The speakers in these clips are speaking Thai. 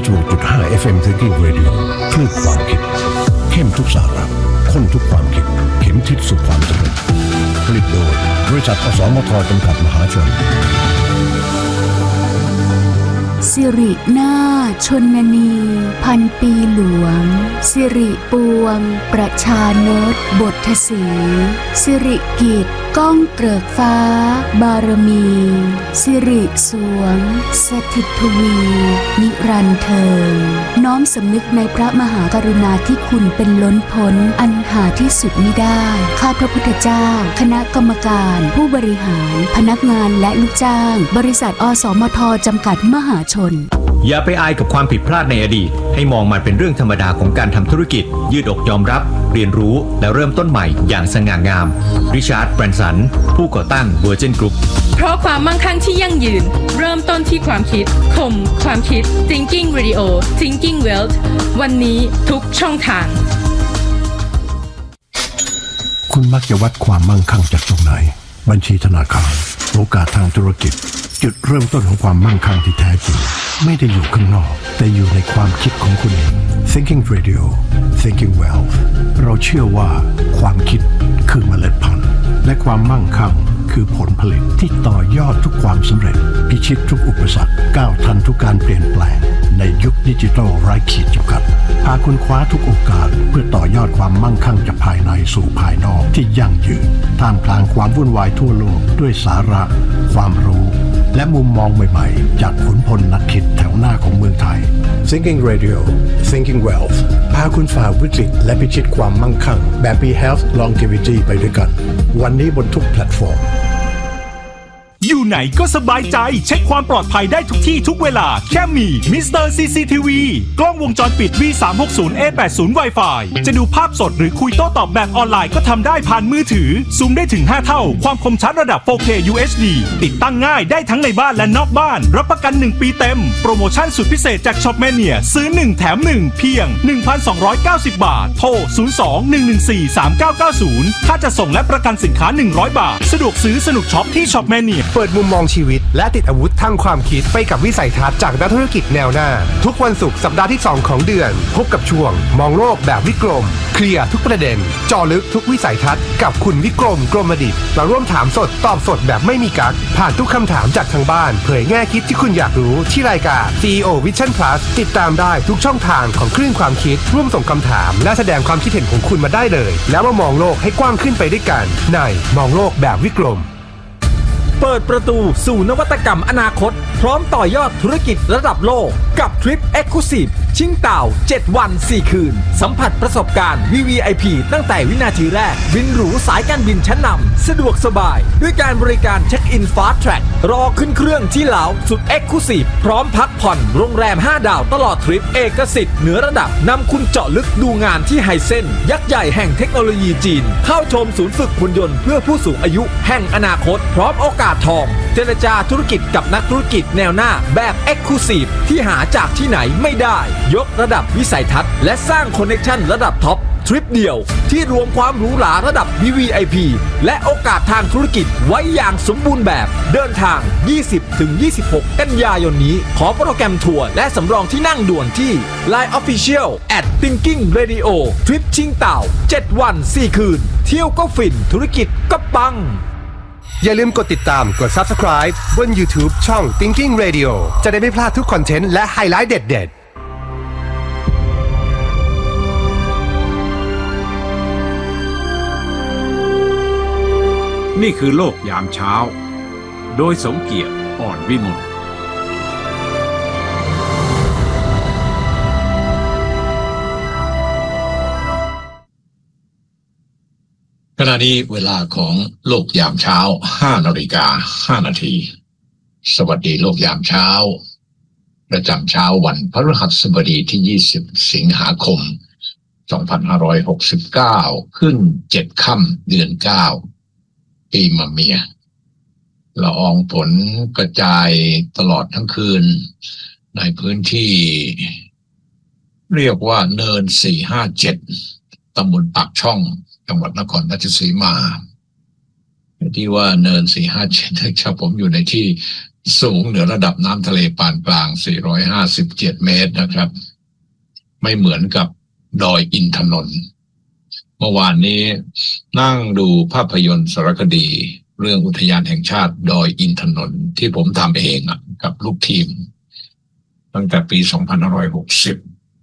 96.5 FM Thinking Radio คลื่นความคิดเข้มทุกสาระข้นทุกความคิดเข็มทิศสู่ความสำเร็จผลิตโดยบริษัทอสมทจำกัดมหาชนสิรินาชนนีพันปีหลวงสิริปวงประชานตบทศรีสิริกิจก้องเกริกฟ้าบารมีสิริสวงสถิตทวีนิรันดร์เทิงน้อมสำนึกในพระมหากรุณาธิคุณเป็นล้นพ้นอันหาที่สุดมิได้ข้าพระพุทธเจ้าคณะกรรมการผู้บริหารพนักงานและลูกจ้างบริษัทอสมทจำกัดมหาชนอย่าไปอายกับความผิดพลาดในอดีตให้มองมันเป็นเรื่องธรรมดาของการทำธุรกิจยืดอกยอมรับเรียนรู้และเริ่มต้นใหม่อย่างสง่างามริชาร์ด แบรนสันผู้ก่อตั้ง Virgin Group เพราะความมั่งคั่งที่ยั่งยืนเริ่มต้นที่ความคิดคมความคิด Thinking Radio Thinking Wealth วันนี้ทุกช่องทางคุณมักจะวัดความมั่งคั่งจากตรงไหนบัญชีธนาคารโอกาสทางธุรกิจจุดเริ่มต้นของความมั่งคั่งที่แท้จริงไม่ได้อยู่ข้างนอกแต่อยู่ในความคิดของคุณเอง Thinking Radio Thinking Wealth เราเชื่อว่าความคิดคือเมล็ดพันธุ์และความมั่งคั่งคือผลผลิตที่ต่อยอดทุกความสำเร็จพิชิตทุกอุปสรรคก้าวทันทุกการเปลี่ยนแปลงในยุคดิจิทัลไร้ขีดจำกัดพาคุณคว้าทุกโอกาสเพื่อต่อยอดความมั่งคั่งจากภายในสู่ภายนอกที่ยั่งยืนท่ามกลางความวุ่นวายทั่วโลกด้วยสาระความรู้และมุมมองใหม่ๆจากขุนพลนักคิดแถวหน้าของเมืองไทย Thinking Radio Thinking Wealth พาคุณฝ่าวิกฤตและพิชิตความมั่งคั่งแบบ Be Health Longevity ไปด้วยกันวันนี้บนทุกแพลตฟอร์มอยู่ไหนก็สบายใจเช็คความปลอดภัยได้ทุกที่ทุกเวลาแค่มี Mr. CCTV กล้องวงจรปิด V360A80 Wi-Fi จะดูภาพสดหรือคุยโต้ตอบแบบออนไลน์ก็ทำได้ผ่านมือถือซูมได้ถึง5เท่าความคมชัดระดับ 4K UHD ติดตั้งง่ายได้ทั้งในบ้านและนอกบ้านรับประกัน1ปีเต็มโปรโมชั่นสุดพิเศษจาก Shopmania ซื้อ1แถม1เพียง 1,290 บาทโทร 02-114-3990 ค่าจะส่งและประกันสินค้า100 บาทสะดวกซื้อสนุกช็อปที่ Shopmania เปิดมุมมองชีวิตและติดอาวุธทางความคิดไปกับวิสัยทัศน์จากนักธุรกิจแนวหน้าทุกวันศุกร์สัปดาห์ที่2ของเดือนพบกับช่วงมองโลกแบบวิกรมเคลียร์ทุกประเด็นเจาะลึกทุกวิสัยทัศน์กับคุณวิกรมกรมดิษฐ์มาร่วมถามสดตอบสดแบบไม่มีกั๊กผ่านทุกคำถามจากทางบ้านเผยแง่คิดที่คุณอยากรู้ที่รายการ CEO Vision Plus ติดตามได้ทุกช่องทางของคลื่นความคิดร่วมส่งคำถามและแสดงความคิดเห็นของคุณมาได้เลยแล้วมามองโลกให้กว้างขึ้นไปด้วยกันในมองโลกแบบวิกรมเปิดประตูสู่นวัตกรรมอนาคตพร้อมต่อยอดธุรกิจระดับโลกกับทริป Exclusive ชิงเต่า7วัน4คืนสัมผัสประสบการณ์ VVIP ตั้งแต่วินาทีแรกบินหรูสายการบินชั้นนำสะดวกสบายด้วยการบริการเช็คอิน Fast Track รอขึ้นเครื่องที่ลาวสุด Exclusive พร้อมพักผ่อนโรงแรม5ดาวตลอดทริปเอกสิทธิ์เหนือระดับนำคุณเจาะลึกดูงานที่ไฮเซ็นยักษ์ใหญ่แห่งเทคโนโลยีจีนเข้าชมศูนย์ฝึกหุ่นยนต์เพื่อผู้สูงอายุแห่งอนาคตพร้อมโอกาสทองเจรจาธุรกิจกับนักธุรกิจแนวหน้าแบบ Exclusive ที่หาจากที่ไหนไม่ได้ยกระดับวิสัยทัศน์และสร้างคอนเนคชั่นระดับท็อปทริปเดียวที่รวมความหรูหราระดับ VVIP และโอกาสทางธุรกิจไว้อย่างสมบูรณ์แบบเดินทาง 20-26 กันยายนนี้ขอโปรแกรมทัวร์และสำรองที่นั่งด่วนที่ Line Official @Thinking Radio ทริปชิงเต่า7วัน4คืนเที่ยวก็ฟินธุรกิจก็ปังอย่าลืมกดติดตามกด Subscribe บน YouTube ช่อง Thinking Radio จะได้ไม่พลาดทุกคอนเทนต์และไฮไลท์เด็ดๆนี่คือโลกยามเช้าโดยสมเกียรติอ่อนวิมลขณะนี้เวลาของโลกยามเช้า 5:05 น.สวัสดีโลกยามเช้าประจำเช้าวันพฤหัสบดีที่20สิงหาคม2569ขึ้น7ค่ำเดือน9ปีมะเมียละอองฝนกระจายตลอดทั้งคืนในพื้นที่เรียกว่าเนิน457ตำบลปากช่องจังหวัดนครราชสีมาที่ว่าเนิน457นะครับผมอยู่ในที่สูงเหนือระดับน้ำทะเลปานกลาง457เมตรนะครับไม่เหมือนกับดอยอินทนนท์เมื่อวานนี้นั่งดูภาพยนตร์สารคดีเรื่องอุทยานแห่งชาติดอยอินทนนท์ที่ผมทำเองกับลูกทีมตั้งแต่ปี2560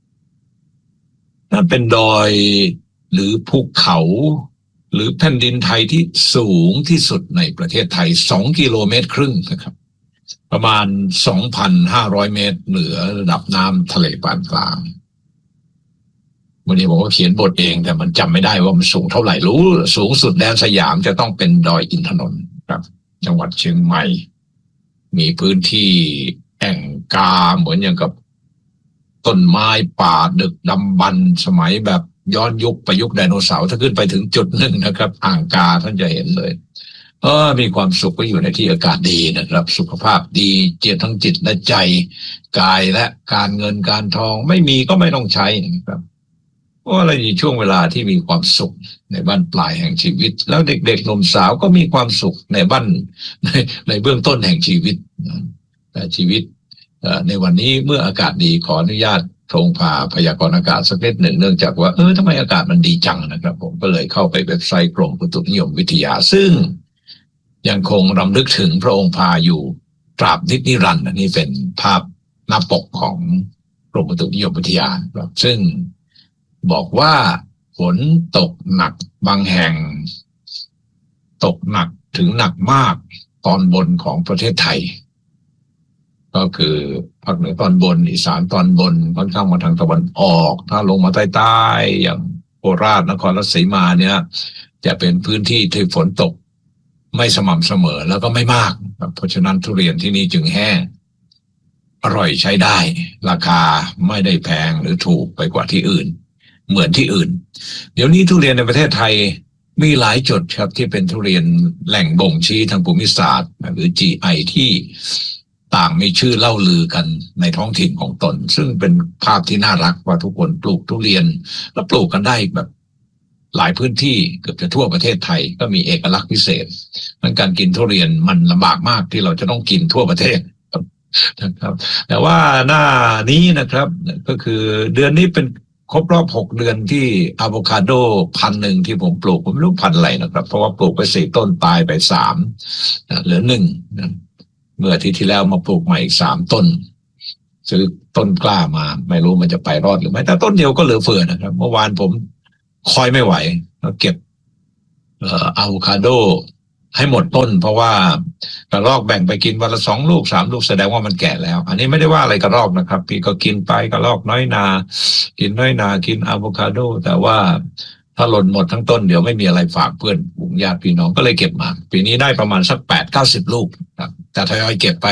นั่นเป็นดอยหรือภูเขาหรือแผ่นดินไทยที่สูงที่สุดในประเทศไทย2.5 กิโลเมตรนะครับประมาณ 2,500 เมตรเหนือระดับน้ำทะเลปานกลางวันนี้ผมก็เขียนบทเองแต่มันจำไม่ได้ว่ามันสูงเท่าไหร่รู้สูงสุดแดนสยามจะต้องเป็นดอยอินทนนท์ครับจังหวัดเชียงใหม่มีพื้นที่แอ่งกาเหมือนอย่างกับต้นไม้ป่าดึกดำบรรพ์สมัยแบบย้อนยุคประยุกต์ไดโนเสาร์ถ้าขึ้นไปถึงจุดหนึ่งนะครับอ่างกาท่านจะเห็นเลยมีความสุขก็อยู่ในที่อากาศดีนะครับสุขภาพดีเจตทั้งจิตและใจกายและการเงินการทองไม่มีก็ไม่ต้องใช้นะครับเพราะอะไรช่วงเวลาที่มีความสุขในบ้านปลายแห่งชีวิตแล้วเด็กๆหนุ่มสาวก็มีความสุขในบ้านในเบื้องต้นแห่งชีวิตแต่ชีวิตในวันนี้เมื่ออากาศดีขออนุญาตโรงพาพยากรณ์อากาศสักนิดหนึ่งเนื่องจากว่าทำไมอากาศมันดีจังนะครับผมก็เลยเข้าไปเว็บไซต์กรมอุตุนิยมวิทยาซึ่งยังคงรำลึกถึงพระองค์พาอยู่ตราบนิรันดร์นี่เป็นภาพหน้าปกของกรมอุตุนิยมวิทยาครับซึ่งบอกว่าฝนตกหนักบางแห่งตกหนักถึงหนักมากตอนบนของประเทศไทยก็คือภาคเหนือตอนบนอีสานตอนบนค่อนข้างมาทางตะวันออกถ้าลงมาใต้ๆอย่างโคราชนครราชสีมาเนี่ยจะเป็นพื้นที่ที่ฝนตกไม่สม่ำเสมอแล้วก็ไม่มากเพราะฉะนั้นทุเรียนที่นี่จึงแห้งอร่อยใช้ได้ราคาไม่ได้แพงหรือถูกไปกว่าที่อื่นเหมือนที่อื่นเดี๋ยวนี้ทุเรียนในประเทศไทยมีหลายจุดครับที่เป็นทุเรียนแหล่งบ่งชี้ทางภูมิศาสตร์หรือ GI ที่ต่างมีชื่อเล่าลือกันในท้องถิ่นของตนซึ่งเป็นภาพที่น่ารักว่าทุกคนปลูกทุเรียนแล้วปลูกกันได้แบบหลายพื้นที่เกือบจะทั่วประเทศไทยก็มีเอกลักษณ์พิเศษนั้นการกินทุเรียนมันลำบากมากที่เราจะต้องกินทั่วประเทศนะครับแต่ว่าหน้านี้นะครับก็คือเดือนนี้เป็นครบรอบ6 เดือนที่อะโวคาโด1,000ที่ผมปลูกผมไม่รู้พันธุ์อะไรนะครับเพราะว่าปลูกไป4 ต้นตายไป3เหลือ1นะเมื่ออาทิตย์ที่แล้วมาปลูกใหม่อีก3 ต้นซื้อต้นกล้ามาไม่รู้มันจะไปรอดหรือไม่แต่ต้นเดียวก็เหลือเฟือนะครับเมื่อวานผมคอยไม่ไหวแล้วเก็บอะโวคาโดให้หมดต้นเพราะว่ากระรอกแบ่งไปกินวันละ2 ลูก 3 ลูกแสดงว่ามันแก่แล้วอันนี้ไม่ได้ว่าอะไรกระรอกนะครับพี่ก็กินไปกระรอกน้อยนากินอะโวคาโดแต่ว่าถ้าหล่นหมดทั้งต้นเดี๋ยวไม่มีอะไรฝากเพื่อนฝูงญาติพี่น้องก็เลยเก็บมาปีนี้ได้ประมาณสัก 8-90 ลูกครับแต่ทยอยเก็บไป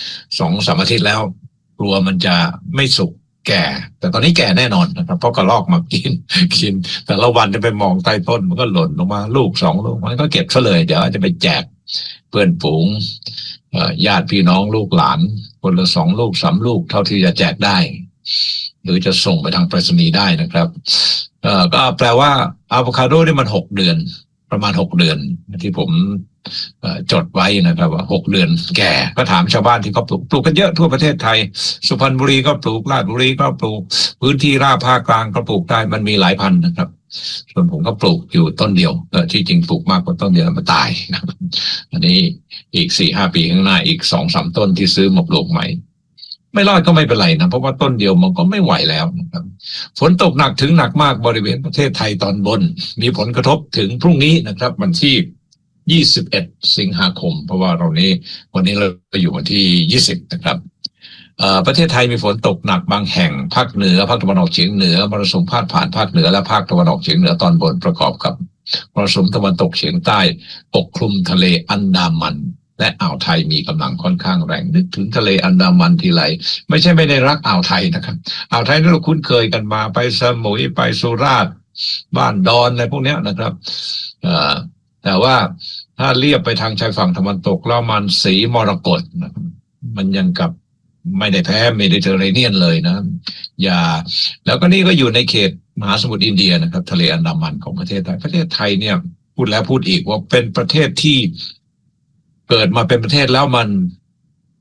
2-3 อาทิตย์แล้วกลัวมันจะไม่สุกแก่แต่ตอนนี้แก่แน่นอนนะครับเพราะกระรอกมากินแต่ละวันจะไปมองใต้ต้นมันก็หล่นลงมาลูก2 ลูกมันก็เก็บซะเลยเดี๋ยวจะไปแจกเพื่อนฝูงญาติพี่น้องลูกหลานคนละ2 ลูก 3 ลูกเท่าที่จะแจกได้หรือจะส่งไปทางไปรษณีย์ได้นะครับก็แปลว่าอะโวคาโดนี่มัน6 เดือนประมาณ6 เดือนที่ผมจดไว้นะครับว่า6 เดือนแก่ก็ถามชาวบ้านที่เขาปลูกกันเยอะทั่วประเทศไทยสุพรรณบุรีก็ปลูกราชบุรีก็ปลูกพื้นที่ราบภาคกลางก็ปลูกได้มันมีหลายพันธุ์นะครับส่วนผมก็ปลูกอยู่ต้นเดียวที่จริงปลูกมากกว่าต้นเดียวมันตายนะครับอันนี้อีก 4-5 ปีข้างหน้าอีก 2-3 ต้นที่ซื้อมาปลูกใหม่ไม่รอดก็ไม่เป็นไรนะเพราะว่าต้นเดียวมันก็ไม่ไหวแล้วนะครับฝนตกหนักถึงหนักมากบริเวณประเทศไทยตอนบนมีผลกระทบถึงพรุ่งนี้นะครับวันที่21 สิงหาคมเพราะว่าวันนี้เราอยู่วันที่20นะครับประเทศไทยมีฝนตกหนักบางแห่งภาคเหนือภาคตะวันออกเฉียงเหนือมรสุมพาดผ่านภาคเหนือและภาคตะวันออกเฉียงเหนือตอนบนประกอบกับมรสุมตะวันตกเฉียงใต้ปกคลุมทะเลอันดามันและอ่าวไทยมีกำลังค่อนข้างแรงนึกถึงทะเลอันดามันทีไรไม่ใช่ไม่ได้รักอ่าวไทยนะครับอ่าวไทยนี่เราคุ้นเคยกันมาไปสมุยไปสุราษฎร์บ้านดอนอะไรพวกนี้นะครับแต่ว่าถ้าเลียบไปทางชายฝั่งตะวันตกแล้วมันสีมรกตนะครับมันยังกับไม่ได้แพ้เมดิเตอร์เรเนียนเลยนะแล้วก็นี่ก็อยู่ในเขตมหาสมุทรอินเดียนะครับทะเลอันดามันของประเทศไทยเนี่ยพูดแล้วพูดอีกว่าเป็นประเทศที่เกิดมาเป็นประเทศแล้วมัน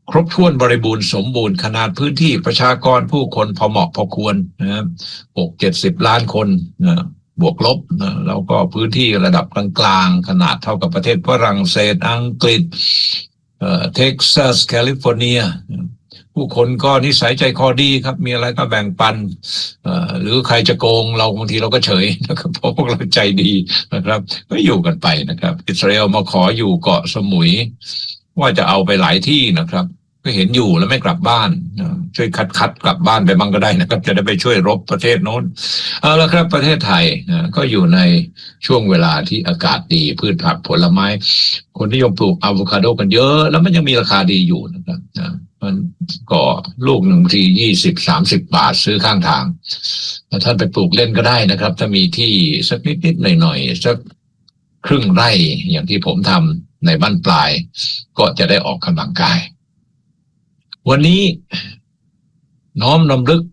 ครบถ้วนบริบูรณ์สมบูรณ์ขนาดพื้นที่ประชากรผู้คนพอเหมาะพอควรนะครับ60-70 ล้านคนนะบวกลบนะแล้วก็พื้นที่ระดับกลางๆขนาดเท่ากับประเทศฝรั่งเศสอังกฤษเท็กซัสแคลิฟอร์เนียผู้คนก็นิสัยใจคอดีครับมีอะไรก็แบ่งปันหรือใครจะโกงเราบางทีเราก็เฉยนะครับเพราะพวกเราใจดีนะครับก็อยู่กันไปนะครับอิสราเอลมาขออยู่เกาะสมุยว่าจะเอาไปหลายที่นะครับก็เห็นอยู่แล้วไม่กลับบ้านช่วยคัดกลับบ้านไปบ้างก็ได้นะครับจะได้ไปช่วยรบประเทศโน้นเอาละครับประเทศไทยก็อยู่ในช่วงเวลาที่อากาศดีพืชผักผลไม้คนนิยมปลูกอะโวคาโดกันเยอะแล้วมันยังมีราคาดีอยู่นะครับมันก็ลูกหนึ่งที20-30 บาทซื้อข้างทางท่านไปปลูกเล่นก็ได้นะครับถ้ามีที่สักนิดหน่อยสักครึ่งไร่อย่างที่ผมทำในบ้านปลายก็จะได้ออกกำลังกายวันนี้น้อมรำลึก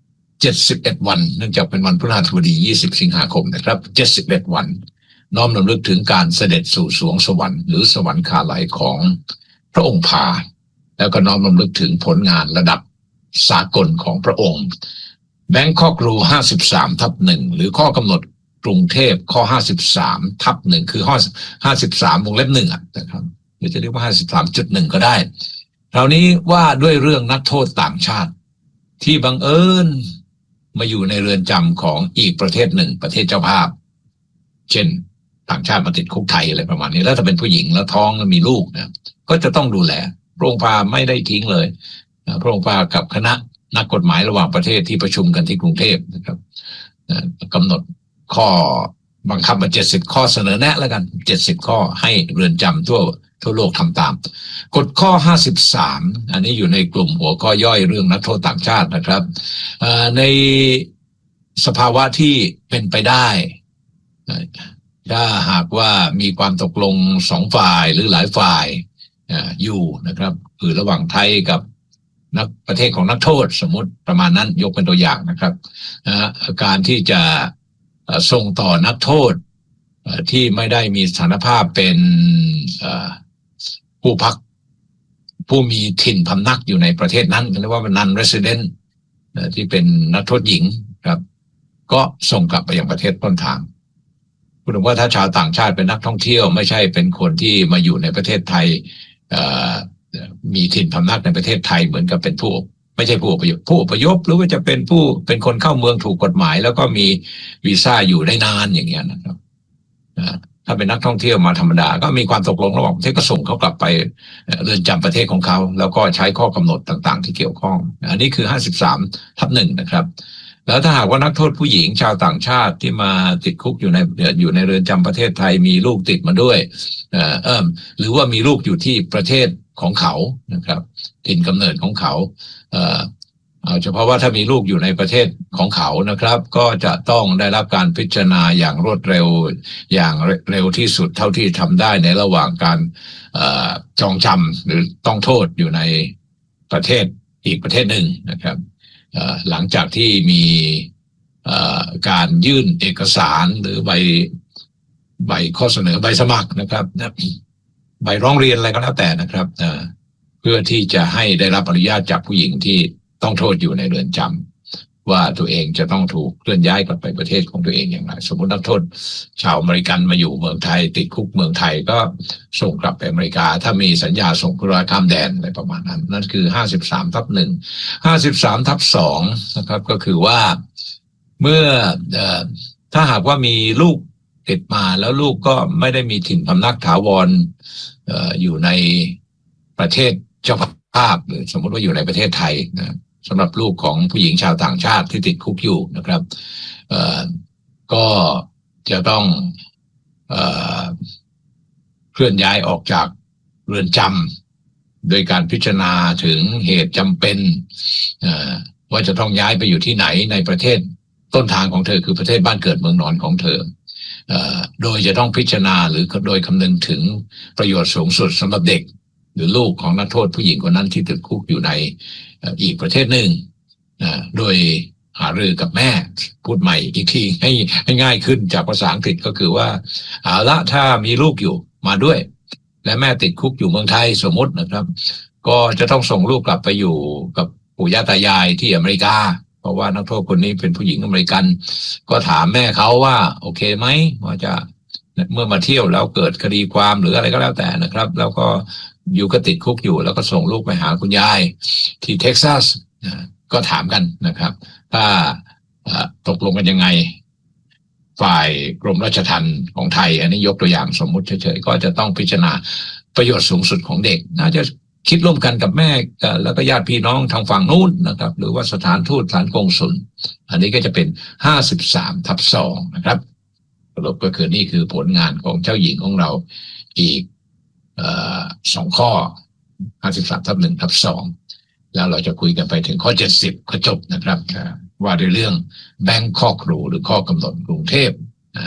71 วันเนื่องจากเป็นวันพฤหัสบดี20 สิงหาคมนะครับ71 วันน้อมรำลึกถึงการเสด็จสู่สวงสวรรค์หรือสวรรคาลัยของพระองค์พาแล้วก็น้อมรำลึกถึงผลงานระดับสากลของพระองค์แบงคอกรู 53/1 หรือข้อกำหนดกรุงเทพข้อ 53/1 คือข้อ 53 วงเล็บ 1นะครับหรือจะเรียกว่า 53.1 ก็ได้คราวนี้ว่าด้วยเรื่องนักโทษต่างชาติที่บังเอิญมาอยู่ในเรือนจำของอีกประเทศหนึ่งประเทศเจ้าภาพเช่นต่างชาติมาติดคุกไทยอะไรประมาณนี้แล้วถ้าเป็นผู้หญิงแล้วท้องแล้วมีลูกนะก็จะต้องดูแลพระองค์พาไม่ได้ทิ้งเลยพระองค์พากับคณะนักกฎหมายระหว่างประเทศที่ประชุมกันที่กรุงเทพนะครับกำหนดข้อบังคับมา70 ข้อเสนอแนะแล้วกัน70 ข้อให้เรือนจำทั่วโลกทำตามกฎข้อ53อันนี้อยู่ในกลุ่มหัวข้อย่อยเรื่องนักโทษต่างชาตินะครับในสภาวะที่เป็นไปได้ถ้าหากว่ามีความตกลง2 ฝ่ายหรือหลายฝ่ายอยู่นะครับคือระหว่างไทยกับประเทศของนักโทษสมมติประมาณนั้นยกเป็นตัวอย่างนะครับการที่จะส่งต่อนักโทษที่ไม่ได้มีสถานภาพเป็นผู้มีถิ่นพำนักอยู่ในประเทศนั้นเรียกว่า non-resident ที่เป็นนักโทษหญิงครับก็ส่งกลับไปยังประเทศต้นทางพูดถึงว่าถ้าชาวต่างชาติเป็นนักท่องเที่ยวไม่ใช่เป็นคนที่มาอยู่ในประเทศไทยมีถิ่นพำนักในประเทศไทยเหมือนกับเป็นไม่ใช่ผู้อพยพหรือว่าจะเป็นคนเข้าเมืองถูกกฎหมายแล้วก็มีวีซ่าอยู่ได้นานอย่างเงี้ยนะครับถ้าเป็นนักท่องเที่ยวมาธรรมดาก็มีความตกลงระหว่างประเทศก็ส่งเขากลับไปเรือนจำประเทศของเขาแล้วก็ใช้ข้อกำหนดต่างๆที่เกี่ยวข้องอันนี้คือ 53/1 นะครับแล้วถ้าหากว่านักโทษผู้หญิงชาวต่างชาติที่มาติดคุกอยู่ในเรือนจำประเทศไทยมีลูกติดมาด้วยหรือว่ามีลูกอยู่ที่ประเทศของเขานะครับถิ่นกำเนิดของเขาเอาเฉพาะว่าถ้ามีลูกอยู่ในประเทศของเขานะครับก็จะต้องได้รับการพิจารณาอย่างรวดเร็วอย่างเร็วที่สุดเท่าที่ทำได้ในระหว่างการจองจำหรือต้องโทษอยู่ในประเทศอีกประเทศหนึ่งนะครับหลังจากที่มีการยื่นเอกสารหรือใบข้อเสนอใบสมัครนะครับใบร้องเรียนอะไรก็แล้วแต่นะครับเพื่อที่จะให้ได้รับอนุญาตจากผู้หญิงที่ต้องโทษอยู่ในเรือนจำว่าตัวเองจะต้องถูกเคลื่อนย้ายกลับไปประเทศของตัวเองอย่างไรสมมตินักโทษชาวอเมริกันมาอยู่เมืองไทยติดคุกเมืองไทยก็ส่งกลับไปอเมริกาถ้ามีสัญญาส่งผู้ร้ายข้ามแดนอะไรประมาณนั้นนั่นคือ 53/1 53/2 นะครับก็คือว่าเมื่อถ้าหากว่ามีลูกติดมาแล้วลูกก็ไม่ได้มีถิ่นพำนักถาวรอยู่ในประเทศเจ้าภาพหรือสมมติว่าอยู่ในประเทศไทยนะสำหรับลูกของผู้หญิงชาวต่างชาติที่ติดคุกอยู่นะครับก็จะต้องเคลื่อนย้ายออกจากเรือนจำโดยการพิจารณาถึงเหตุจำเป็นว่าจะต้องย้ายไปอยู่ที่ไหนในประเทศต้นทางของเธอคือประเทศบ้านเกิดเมืองนอนของเธอโดยจะต้องพิจารณาหรือโดยคำนึงถึงประโยชน์สูงสุดสำหรับเด็กหรือลูกของนักโทษผู้หญิงคนนั้นที่ติดคุกอยู่ในอีกประเทศหนึ่งโดยหารือกับแม่พูดใหม่อีกทีให้ง่ายขึ้นจากภาษาอังกฤษก็คือว่าเอาละถ้ามีลูกอยู่มาด้วยและแม่ติดคุกอยู่เมืองไทยสมมตินะครับก็จะต้องส่งลูกกลับไปอยู่กับปู่ย่าตายายที่อเมริกาเพราะว่านักโทษคนนี้เป็นผู้หญิงอเมริกันก็ถามแม่เขาว่าโอเคไหมว่าจะเมื่อมาเที่ยวแล้วเกิดคดีความหรืออะไรก็แล้วแต่นะครับแล้วก็อยู่ก็ติดคุกอยู่แล้วก็ส่งลูกไปหาคุณยายที่เท็กซัสก็ถามกันนะครับถ้าตกลงกันยังไงฝ่ายกรมราชทัณฑ์ของไทยอันนี้ยกตัวอย่างสมมุติเฉยๆก็จะต้องพิจารณาประโยชน์สูงสุดของเด็กน่าจะคิดร่วมกันกับแม่แล้วก็ญาติพี่น้องทางฝั่งนู้นนะครับหรือว่าสถานทูตสถานกงสุลอันนี้ก็จะเป็น 53/2 นะครับสรุปก็คือนี่คือผลงานของเจ้าหญิงของเราอีก2 ข้อ 53/1/2 แล้วเราจะคุยกันไปถึงข้อ70ก็จบนะครับว่าด้วยเรื่องแบงค์ข้อครูหรือข้อกำหนดกรุงเทพ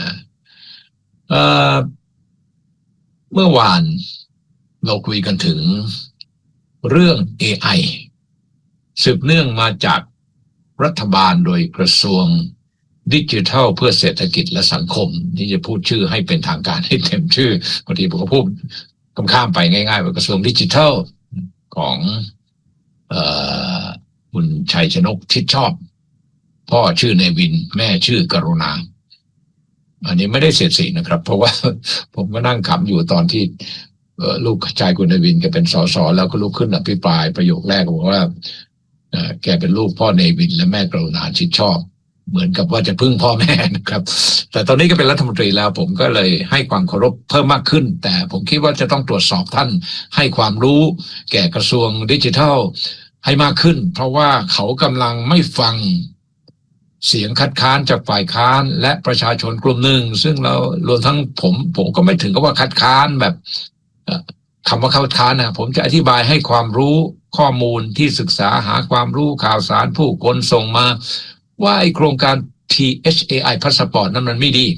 เมื่อวานเราคุยกันถึงเรื่อง AI สืบเนื่องมาจากรัฐบาลโดยกระทรวงดิจิทัลเพื่อเศรษฐกิจและสังคมที่จะพูดชื่อให้เป็นทางการให้เต็มชื่อบางทีผมก็พูดข้ามไปง่ายๆว่ากระทรวงดิจิทัลของคุณชัยชนกทิศชอบพ่อชื่อเนวินแม่ชื่อกรุณาอันนี้ไม่ได้เสียดสีนะครับเพราะว่าผมก็นั่งขำอยู่ตอนที่ลูกชายคุณเนวินแกเป็นสสแล้วก็ลุกขึ้นอภิปรายประโยคแรกบอกว่าแกเป็นลูกพ่อเนวินและแม่กรุณาชิดชอบเหมือนกับว่าจะพึ่งพ่อแม่นะครับแต่ตอนนี้ก็เป็นรัฐมนตรีแล้วผมก็เลยให้ความเคารพเพิ่มมากขึ้นแต่ผมคิดว่าจะต้องตรวจสอบท่านให้ความรู้แก่กระทรวงดิจิทัลให้มากขึ้นเพราะว่าเขากำลังไม่ฟังเสียงคัดค้านจากฝ่ายค้านและประชาชนกลุ่มหนึ่งซึ่งเรารวมทั้งผมก็ไม่ถึงกับว่าคัดค้านแบบคำว่าคัดค้านนะผมจะอธิบายให้ความรู้ข้อมูลที่ศึกษาหาความรู้ข่าวสารผู้คนส่งมาว่าไอโครงการ THAI พาสปอร์ตนั้นมันไม่ดี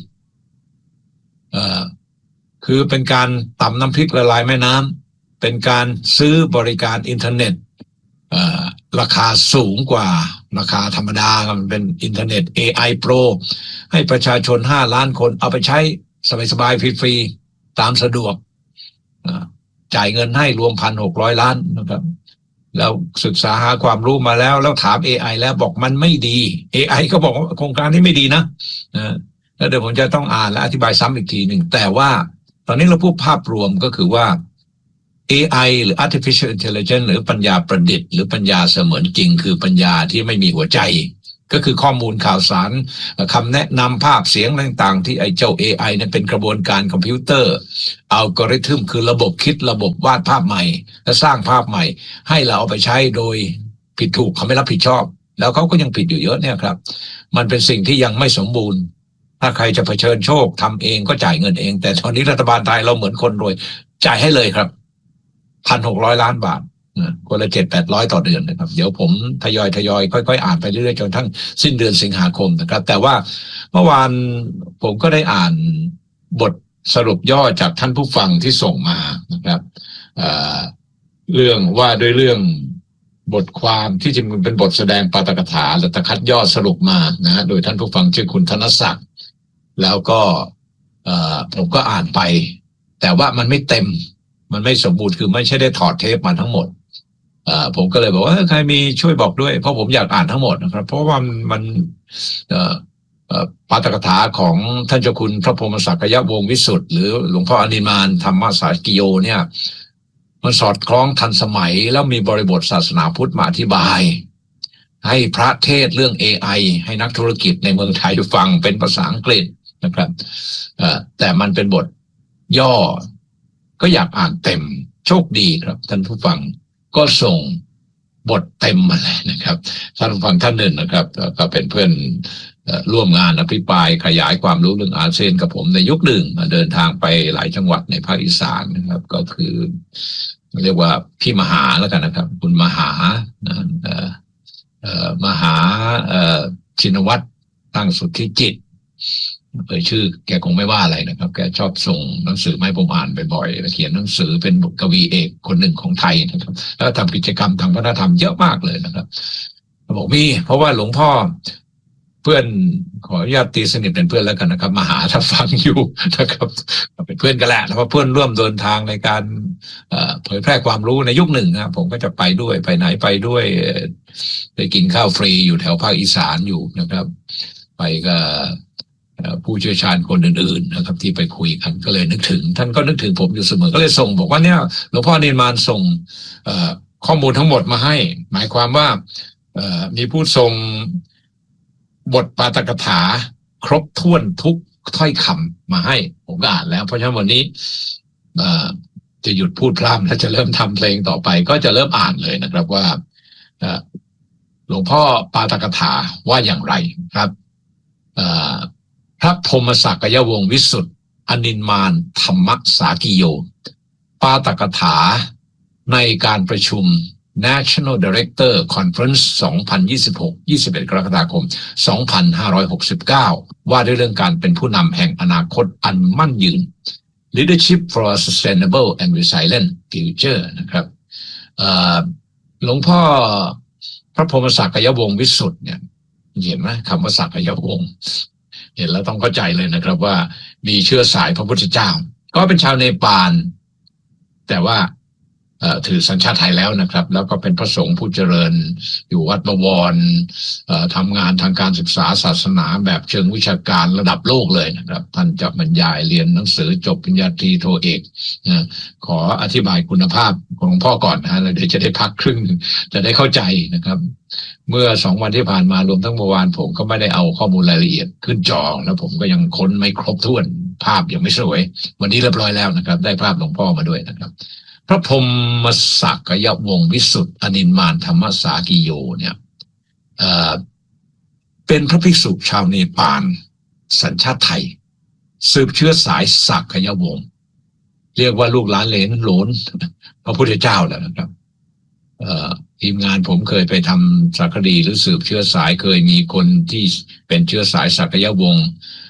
คือเป็นการตำน้ำพริกละลายแม่น้ำเป็นการซื้อบริการอินเทอร์เน็ตราคาสูงกว่าราคาธรรมดามันเป็นอินเทอร์เน็ต AI Pro ให้ประชาชน5 ล้านคนเอาไปใช้สบายๆฟรีๆตามสะดวกจ่ายเงินให้รวม 1,600 ล้านนะครับแล้วศึกษาหาความรู้มาแล้วถาม AI แล้วบอกมันไม่ดี AI ก็บอกว่าโครงการนี้ไม่ดีนะแล้วเดี๋ยวผมจะต้องอ่านและอธิบายซ้ำอีกทีหนึ่งแต่ว่าตอนนี้เราพูดภาพรวมก็คือว่า AI หรือ Artificial Intelligence หรือปัญญาประดิษฐ์หรือปัญญาเสมือนจริงคือปัญญาที่ไม่มีหัวใจก็คือข้อมูลข่าวสารคำแนะนำภาพเสียงต่างๆที่ไอ้เจ้า AI เนี่ยเป็นกระบวนการคอมพิวเตอร์อัลกอริทึมคือระบบคิดระบบวาดภาพใหม่และสร้างภาพใหม่ให้เราเอาไปใช้โดยผิดถูกเขาไม่รับผิดชอบแล้วเขาก็ยังผิดอยู่เยอะเนี่ยครับมันเป็นสิ่งที่ยังไม่สมบูรณ์ถ้าใครจะเผชิญโชคทำเองก็จ่ายเงินเองแต่ตอนนี้รัฐบาลไทยเราเหมือนคนรวยจ่ายให้เลยครับ 1,600 ล้านบาทคนละ 700-800 ต่อเดือนนะครับเดี๋ยวผมทยอยค่อยๆอ่านไปเรื่อยๆจนทั้งสิ้นเดือนสิงหาคมนะครับแต่ว่าเมื่อวานผมก็ได้อ่านบทสรุปย่อจากท่านผู้ฟังที่ส่งมานะครับเรื่องว่าด้วยเรื่องบทความที่จริงมันเป็นบทแสดงปาฐกถาแต่คัดย่อสรุปมานะโดยท่านผู้ฟังชื่อคุณธนศักดิ์แล้วก็ผมก็อ่านไปแต่ว่ามันไม่เต็มมันไม่สมบูรณ์คือไม่ใช่ได้ถอดเทปมาทั้งหมดผมก็เลยบอกว่าใครมีช่วยบอกด้วยเพราะผมอยากอ่านทั้งหมดนะครับเพราะว่ามันปาฐกถาของท่านเจ้าคุณพระพรหมศักยวงศ์วิสุทธิ์หรือหลวงพ่ออนิมานธรรมสากิโยเนี่ยมันสอดคล้องทันสมัยแล้วมีบริบทศาสนาพุทธมาอธิบายให้พระเทศเรื่อง AI ให้นักธุรกิจในเมืองไทยฟังเป็นภาษาอังกฤษนะครับแต่มันเป็นบทย่อก็อยากอ่านเต็มโชคดีครับท่านผู้ฟังก็ส่งบทเต็มมาเลยนะครับท่านผู้ฟังท่านหนึ่งนะครับก็เป็นเพื่อนร่วมงานอภิปรายขยายความรู้เรื่องอาเซียนกับผมในยุคหนึ่งเดินทางไปหลายจังหวัดในภาคอีสานนะครับก็คือเรียกว่าพี่มหาแล้วกันนะครับคุณมหามหาชินวัตรตั้งสุทธิจิตชื่อแกคงไม่ว่าอะไรนะครับแกชอบส่งหนังสือมาให้ผมอ่านบ่อยๆเขียนหนังสือเป็นกวีเอกคนหนึ่งของไทยนะครับแล้วทำกิจกรรมทางวัฒนธรรมเยอะมากเลยนะครับบอกมีเพราะว่าหลวงพ่อเพื่อนขออนุญาตตีสนิทเป็นเพื่อนแล้วกันนะครับมาหาถ้าฟังอยู่นะครับเป็นเพื่อนกันแหละเพราะเพื่อนร่วมเดินทางในการเผยแพร่ความรู้ในยุคหนึ่งนะผมก็จะไปด้วยไปไหนไปด้วยไปกินข้าวฟรีอยู่แถวภาคอีสานอยู่นะครับไปกับผู้เชี่ยวชาญคนอื่นๆนะครับที่ไปคุยกันก็เลยนึกถึงท่านก็นึกถึงผมอยู่เสมอก็เลยส่งบอกว่าเนี่ยหลวงพ่อนิมมานส่งข้อมูลทั้งหมดมาให้หมายความว่ามีผู้ส่งบทปาฐกถาครบถ้วนทุกถ้อยคำมาให้ผมก็อ่านแล้วเพราะฉะนั้นวันนี้จะหยุดพูดพร่ำและจะเริ่มทำเพลงต่อไปก็จะเริ่มอ่านเลยนะครับว่าหลวงพ่อปาฐกถาว่าอย่างไรครับพระพรหมศักยวงศ์วิสุทธิ์อนินมานธรรมสากิโยปาฐกถาในการประชุม National Director Conference 2026 21 กรกฎาคม 2569 ว่าด้วยเรื่องการเป็นผู้นำแห่งอนาคตอันมั่นยืน Leadership for a Sustainable and Resilient Future นะครับหลวงพ่อพระพรหมศักยวงศ์วิสุทธิ์เนี่ยเห็นไหมคำว่าศักยวงศ์เห็นแล้วต้องเข้าใจเลยนะครับว่ามีเชื้อสายพระพุทธเจ้าก็เป็นชาวเนปาลแต่ว่าถือสัญชาติไทยแล้วนะครับแล้วก็เป็นพระสงฆ์ผู้เจริญอยู่วัดบวรทำงานทางการศึกษาศาสนาแบบเชิงวิชาการระดับโลกเลยนะครับท่านจะบรรยายเรียนหนังสือจบปริญญาตรีโทเอกขออธิบายคุณภาพของหลวงพ่อก่อนนะแล้วเดี๋ยวจะได้พักครึ่งจะได้เข้าใจนะครับเมื่อ2 วันที่ผ่านมารวมทั้งเมื่อวานผมก็ไม่ได้เอาข้อมูลรายละเอียดขึ้นจอแล้วผมก็ยังค้นไม่ครบถ้วนภาพยังไม่สวยวันนี้เรียบร้อยแล้วนะครับได้ภาพหลวงพ่อมาด้วยนะครับพระพรหมศักยวงศ์วิสุทธิ์อนินมานธรรมสากิโยเนี่ยเป็นพระภิกษุชาวเนปาลสัญชาติไทยสืบเชื้อสายศักยวงศ์เรียกว่าลูกหลานเหลนโหลนพระพุทธเจ้าแล้วนะครับทีมงานผมเคยไปทำสารคดีหรือสืบเชื้อสายเคยมีคนที่เป็นเชื้อสายศักยวงศ์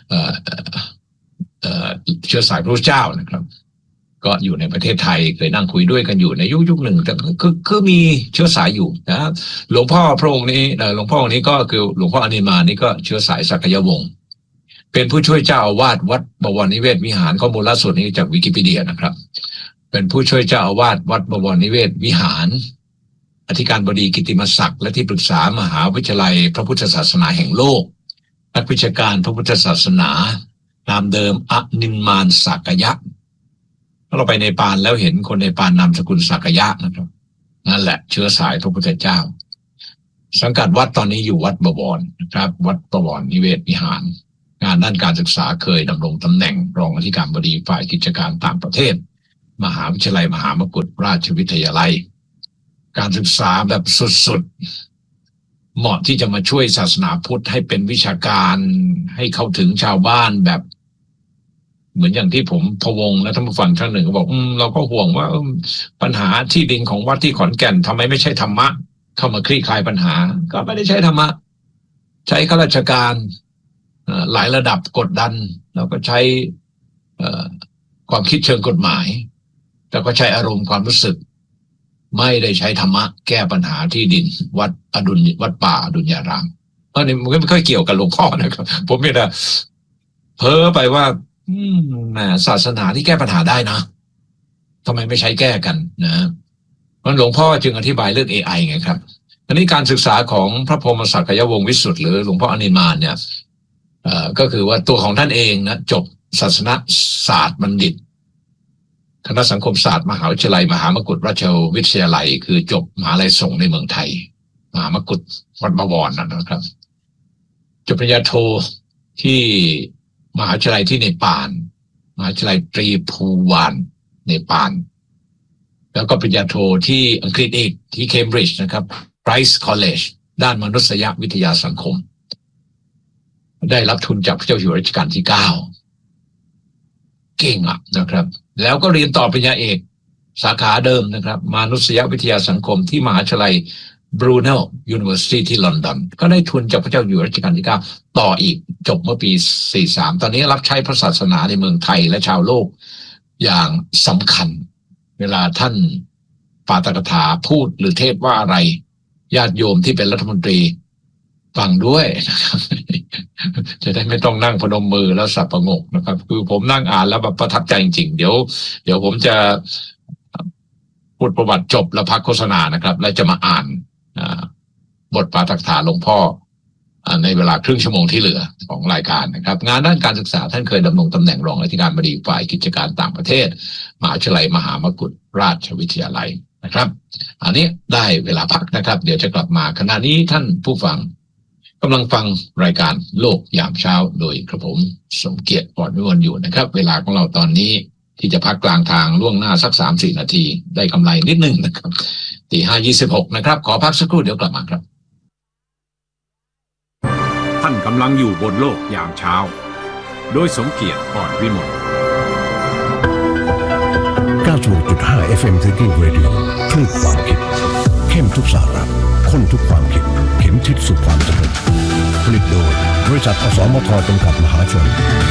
เชื้อสายพระพุทธเจ้านะครับก็อยู่ในประเทศไทยเคยนั่งคุยด้วยกันอยู่ในยุคหนึ่งแต่คือมีเชื้อสายอยู่นะหลวงพ่อพระองค์นี้หลวงพ่อองค์นี้ก็คือหลวงพ่ออนิมานนี่ก็เชื้อสายศักยวงศ์เป็นผู้ช่วยเจ้าอาวาสวัดบวรนิเวศวิหารข้อมูลล่าสุดนี้จากวิกิพีเดียนะครับเป็นผู้ช่วยเจ้าอาวาสวัดบวรนิเวศวิหารอธิการบดีกิตติมศักดิ์และที่ปรึกษามหาวิทยาลัยพระพุทธศาสนาแห่งโลกนักวิชาการพระพุทธศาสนานามเดิมอนินมานศักยะเราไปในปานแล้วเห็นคนในปานนามสกุลศักยะนะครับนั่นแหละเชื้อสายพระพุทธเจ้าสังกัดวัดตอนนี้อยู่วัดบวรนะครับวัดบวรนิเวศวิหารงานด้านการศึกษาเคยดำรงตำแหน่งรองอธิการบดีฝ่ายกิจการต่างประเทศมหาวิทยาลัยมหามกุฏราชวิทยาลัยการศึกษาแบบสุดๆเหมาะที่จะมาช่วยศาสนาพุทธให้เป็นวิชาการให้เข้าถึงชาวบ้านแบบเหมือนอย่างที่ผมพวงและท่านผู้ฟังท่านหนึ่งก็บอกเราก็ห่วงว่าปัญหาที่ดินของวัดที่ขอนแก่นทำไมไม่ใช่ธรรมะเข้ามาคลี่คลายปัญหาก็ไม่ได้ใช้ธรรมะใช้ข้าราชการหลายระดับกดดันแล้วก็ใช้ความคิดเชิงกฎหมายแล้วก็ใช้อารมณ์ความรู้สึกไม่ได้ใช้ธรรมะแก้ปัญหาที่ดินวัดป่าอดุลยารามเพราะนี่มันไม่ค่อยเกี่ยวกับหลวงพ่อนะครับผมไม่ได้เพ้อไปว่าศาสนาที่แก้ปัญหาได้นะทำไมไม่ใช้แก้กันนะหลวงพ่อจึงอธิบายเรื่อง AI ไงครับอันนี้การศึกษาของพระพรหมศักยวงศ์วิสุทธิ์หรือหลวงพ่ออนิมานเนี่ยก็คือว่าตัวของท่านเองนะจบศาสนศาสตร์บัณฑิตคณะสังคมศาสตร์มหาวิทยาลัยมหามกุฏราชวิทยาลัยคือจบมหาลัยส่งในเมืองไทยมหามกุฏวัดบวรนะครับจบปริญญาโทที่มหาวิทยาลัยที่เนปาลมหาวิทยาลัยตรีภูวานเนปาลแล้วก็ปริญญาโทที่อังกฤษอีกที่เคมบริดจ์นะครับ Rice College ด้านมนุษยวิทยาสังคมได้รับทุนจากพระเจ้าอยู่หัวรัชกาลที่9เก่งนะครับแล้วก็เรียนต่อปริญญาเอกสาขาเดิมนะครับมนุษยวิทยาสังคมที่มหาวิทยาลัย Brunel University ที่ลอนดอนก็ได้ทุนจากพระเจ้าอยู่หัวรัชกาลที่9ต่ออีกจบเมื่อปี43ตอนนี้รับใช้พระศาสนาในเมืองไทยและชาวโลกอย่างสำคัญเวลาท่านปาฐกถาพูดหรือเทศว่าอะไรญาติโยมที่เป็นรัฐมนตรีฟังด้วยนะครับจะได้ไม่ต้องนั่งพนมมือแล้วสับประงกนะครับคือผมนั่งอ่านแล้วแบบประทับใจจริงๆเดี๋ยวผมจะพูดประวัติจบแล้วพักโฆษณานะครับแล้วจะมาอ่านบทปาฐกถาหลวงพ่อในเวลาครึ่งชั่วโมงที่เหลือของรายการนะครับงานด้านการศึกษาท่านเคยดำรงตำแหน่งรองอธิการบดีฝ่ายกิจการต่างประเทศมหาวิทยาลัยมหามกุฏราชวิทยาลัยนะครับอันนี้ได้เวลาพักนะครับเดี๋ยวจะกลับมาขณะนี้ท่านผู้ฟังกำลังฟังรายการโลกยามเช้าโดยกระผมสมเกียรติปอดวิมลอยู่นะครับเวลาของเราตอนนี้ที่จะพักกลางทางล่วงหน้าสัก 3-4 นาทีได้กำไรนิดนึงนะครับ 5:26 นะครับขอพักสักครู่เดี๋ยวกลับมาครับท่านกำลังอยู่บนโลกยามเช้าโดยสมเกียรติปอดวิมล 96.5 FM Thinking Radio คลื่นความคิดเข้มทุกสาระข้นทุกความคิดเข็มทิศสู่ความสำเร็จผลิตโดยบริษัทอสมทจำกัดมหาชน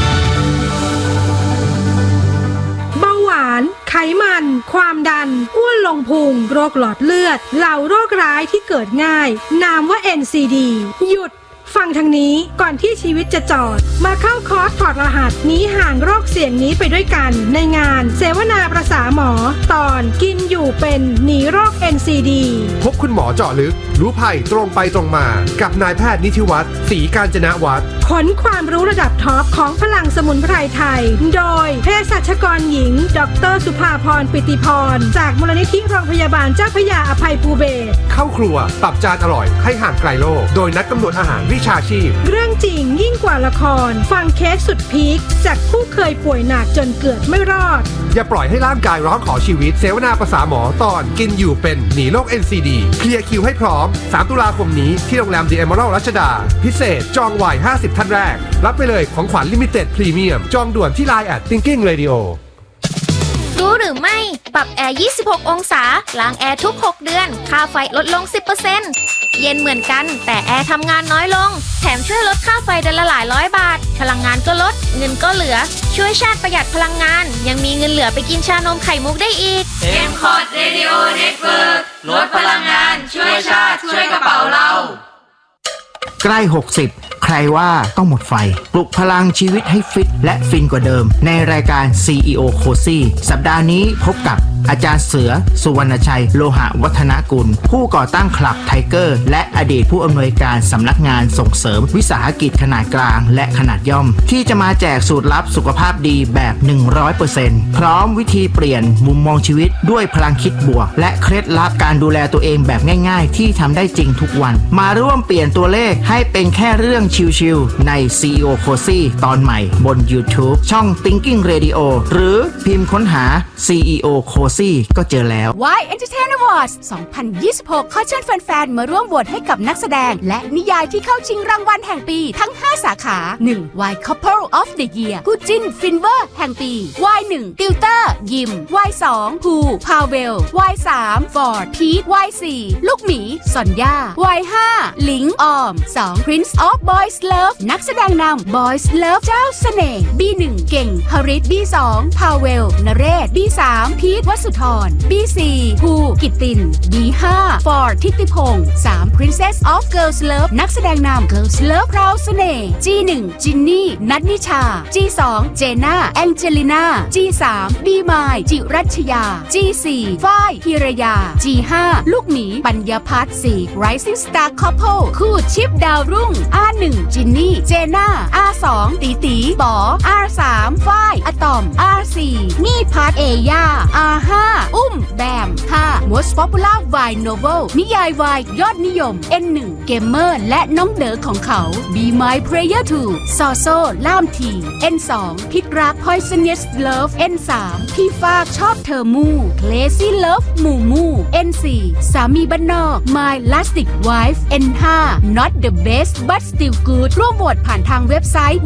เบาหวานไขมันความดันอ้วนลงพุงโรคหลอดเลือดเหล่าโรคร้ายที่เกิดง่ายนามว่า NCD หยุดฟังทางนี้ก่อนที่ชีวิตจะจอดมาเข้าคอร์สถอดรหัสหนีห่างโรคเสี่ยงนี้ไปด้วยกันในงานเสวนาประสาหมอตอนกินอยู่เป็นหนีโรค NCD พบคุณหมอเจาะลึกรู้ภัยตรงไปตรงมากับนายแพทย์นิธิวัฒน์ศรีกาญจนวัฒน์ขนความรู้ระดับท็อปของพลังสมุนไพรไทยโดยเภสัชกรหญิงดร.สุภาพรปิติพรจากมูลนิธิโรงพยาบาลเจ้าพระยาอภัยภูเบศรเข้าครัวปรับจานอร่อยให้ห่างไกลโรคโดยนักกำหนดอาหารวิชาชีพเรื่องจริงยิ่งกว่าละครฟังเคสสุดพีคจากผู้เคยป่วยหนักจนเกือบไม่รอดอย่าปล่อยให้ร่างกายร้องขอชีวิตเสวนาประสาหมอตอนกินอยู่เป็นหนีโรค NCD เคลียร์คิวให้พร้อม3 ตุลาคมนี้ที่โรงแรม The Emerald รัชดาพิเศษจองไว้50ท่านแรกรับไปเลยของขวัญลิมิเต็ดพรีเมียมจองด่วนที่ Line @Thinking Radio รู้หรือไม่ปรับแอร์26องศาล้างแอร์ทุก6เดือนค่าไฟลดลง 10% เย็นเหมือนกันแต่แอร์ทำงานน้อยลงแถมช่วยลดค่าไฟเดือนละหลายร้อยบาทพลังงานก็ลดเงินก็เหลือช่วยชาติประหยัดพลังงานยังมีเงินเหลือไปกินชานมไข่มุกได้อีก M-Cod Radio Network ลดพลังงานช่วยชาติช่วยกระเป๋าเราใกล้60ใครว่าต้องหมดไฟปลุกพลังชีวิตให้ฟิตและฟินกว่าเดิมในรายการ CEO Cozy สัปดาห์นี้พบกับอาจารย์เสือสุวรรณชัยโลหะวัฒนกุลผู้ก่อตั้งคลับไทเกอร์และอดีตผู้อำนวยการสำนักงานส่งเสริมวิสาหกิจขนาดกลางและขนาดย่อมที่จะมาแจกสูตรลับสุขภาพดีแบบ 100% พร้อมวิธีเปลี่ยนมุมมองชีวิตด้วยพลังคิดบวกและเคล็ดลับการดูแลตัวเองแบบง่ายๆที่ทำได้จริงทุกวันมาร่วมเปลี่ยนตัวเลขให้เป็นแค่เรื่องชิลๆใน CEO Cozy ตอนใหม่บน YouTube ช่อง Thinking Radio หรือพิมพ์ค้นหา CEO Cozyก็เจอแล้ว Why Entertainment Awards 2026 ขอเชิญแฟนๆมาร่วมโหวตให้กับนักแสดงและนิยายที่เข้าชิงรางวัลแห่งปีทั้ง 5 สาขา 1. Why Couple of the Year คู่จิ้นฟินเวอร์แห่งปี Y1 ติวเตอร์ยิม Y2 ภูพาเวล Y3 ฟอร์ดพีท Y4 ลูกหมีซอนยา Y5 หลิงออม 2. Prince of Boys Love นักแสดงนำ Boys Love เจ้าเสน่ห์ B1 เก่งฮาริส B2 พาเวลนเรศ B3 พีทวสุธร B4 ภูกิตติน B5 ฟอร์ดทิติพงษ์ 3. Princess of Girls Love นักแสดงนำ Girls Love พราวเสน่ห์ G1 จินนี่นัทนิชา G2 เจน่าแองเจลิน่า G3 บีมายจิรัชยา G4 ฝ้ายธีรยา G5 ลูกหมีปัญญพัฒน์ 4. Rising Star Couple คู่ชิปดาวรุ่ง R1 จินนี่เจน่า R2 ตีตีป๋อ R3 ฝ้ายอะตอม R4 นี่พัฒเอย่า R5 อุ้มแบม 5. Most Popular Wine Novel นิยายวายยอดนิยม N1 เกมเมอร์และน้องเด๋อของเขา Be My Prayer 2 ซอโซล่ามที N2 พิษรัก Poisonous Love N3 พี่ฟากชอบเธอมู Crazy Love มูมู N4 สามีบ้านนอก My Lastic Wife N5 Not the best but still good ร่วมโหวตผ่านทางเว็บไซต์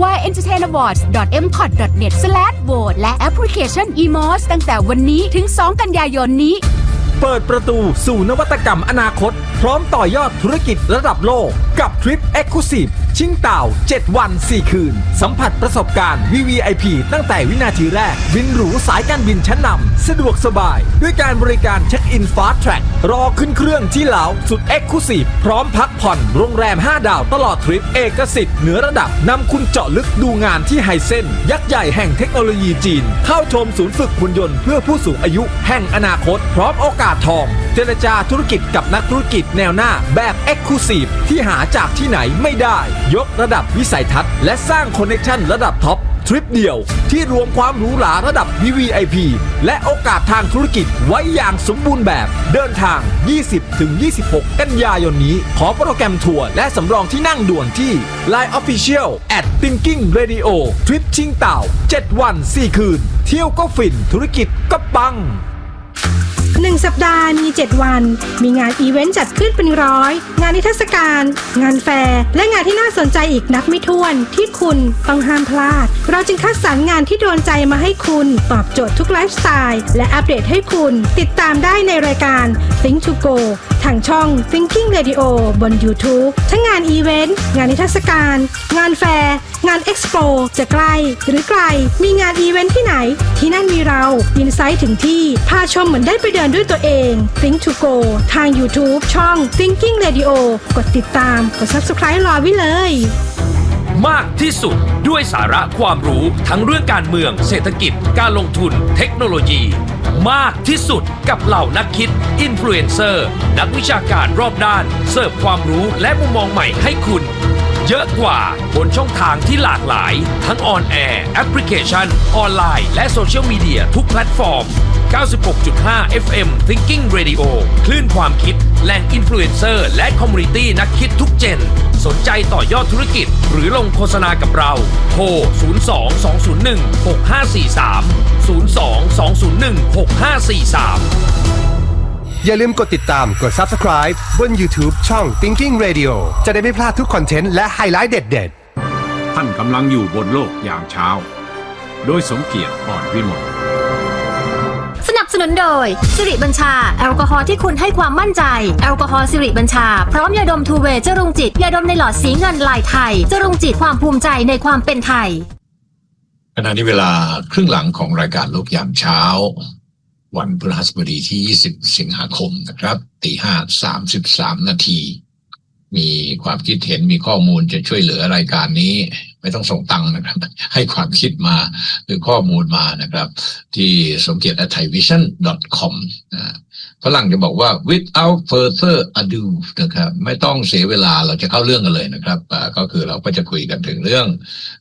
whyentertainawards.mcot.net/vote และแอปพลิเคชัน eMOS ตั้งแต่วันนี้ถึง 2 กันยายนนี้เปิดประตูสู่นวัตกรรมอนาคตพร้อมต่อยอดธุรกิจระดับโลกกับทริป Exclusive ชิงเต่า7 วัน 4 คืนสัมผัสประสบการณ์ VVIP ตั้งแต่วินาทีแรกบินหรูสายการบินชั้นนำสะดวกสบายด้วยการบริการเช็คอิน Fast Track รอขึ้นเครื่องที่เหลาสุด Exclusive พร้อมพักผ่อนโรงแรม5 ดาวตลอดทริปเอกสิทธิ์เหนือระดับนำคุณเจาะลึกดูงานที่ไฮเซ็นยักษ์ใหญ่แห่งเทคโนโลยีจีนเข้าชมศูนย์ฝึกหุ่นยนต์เพื่อผู้สูงอายุแห่งอนาคตพร้อมโอกาสทองเจรจาธุรกิจกับนักธุรกิจแนวหน้าแบบ Exclusive ที่หาจากที่ไหนไม่ได้ยกระดับวิสัยทัศน์และสร้างคอนเนคชั่นระดับท็อปทริปเดียวที่รวมความหรูหราระดับ VVIP และโอกาสทางธุรกิจไว้อย่างสมบูรณ์แบบเดินทาง 20-26 กันยายนนี้ขอโปรแกรมทัวร์และสำรองที่นั่งด่วนที่ Line Official @Thinking Radio ทริปชิงเต่า7 วัน 4 คืนเที่ยวก็ฟินธุรกิจก็ปัง 1 สัปดาห์มี 7 วันมีงานอีเวนต์จัดขึ้นเป็นร้อยงานนิทรรศการงานแฟร์และงานที่น่าสนใจอีกนับไม่ถ้วนที่คุณต้องห้ามพลาดเราจึงคัดสรรงานที่โดนใจมาให้คุณตอบโจทย์ทุกไลฟ์สไตล์และอัปเดตให้คุณติดตามได้ในรายการ Think to Go ทางช่อง Thinking Radio บน YouTube ทั้งงานอีเวนต์งานนิทรรศการงานแฟร์งานเอ็กซ์โปจะใกล้หรือไกลมีงานอีเวนต์ที่ไหนที่นั่นมีเราอินไซต์ถึงที่พาชมเหมือนได้ไปเดินด้วยตัวเอง Think to Go ทาง YouTube ช่อง Thinking Radio กดติดตามกด Subscribe รอไว้เลยมากที่สุดด้วยสาระความรู้ทั้งเรื่องการเมืองเศรษฐกิจการลงทุนเทคโนโลยีมากที่สุดกับเหล่านักคิดอินฟลูเอนเซอร์นักวิชาการรอบด้านเสิร์ฟความรู้และมุมมองใหม่ให้คุณเยอะกว่าบนช่องทางที่หลากหลายทั้งออนแอร์แอปพลิเคชันออนไลน์และโซเชียลมีเดียทุกแพลตฟอร์ม 96.5 FM Thinking Radio คลื่นความคิดแหล่งอินฟลูเอนเซอร์และคอมมูนิตี้นักคิดทุกเจนสนใจต่อยอดธุรกิจหรือลงโฆษณากับเราโทร 02-201-6543 อย่าลืมกดติดตามกด Subscribe บน YouTube ช่อง Thinking Radio จะได้ไม่พลาดทุกคอนเทนต์และไฮไลท์เด็ดๆท่านกำลังอยู่บนโลกยามเช้าโดยสมเกียรติอ่อนวิมลสนับสนุนโดยสิริบัญชาแอลกอฮอล์ที่คุณให้ความมั่นใจแอลกอฮอล์สิริบัญชาพร้อมยาดมทูเวย์จรุงจิตยาดมในหลอดสีเงินลายไทยจรุงจิตความภูมิใจในความเป็นไทยขณะนี้เวลาครึ่งหลังของรายการโลกยามเช้าวันพฤหัสบดีที่20 สิงหาคมนะครับ 5:33 นาทีมีความคิดเห็นมีข้อมูลจะช่วยเหลือรายการนี้ไม่ต้องส่งตังค์นะครับให้ความคิดมาหรือข้อมูลมานะครับที่สมเกียรติ @thaivision.com ฝรั่งจะบอกว่า without further ado นะครับไม่ต้องเสียเวลาเราจะเข้าเรื่องกันเลยนะครับก็คือเราก็จะคุยกันถึงเรื่อง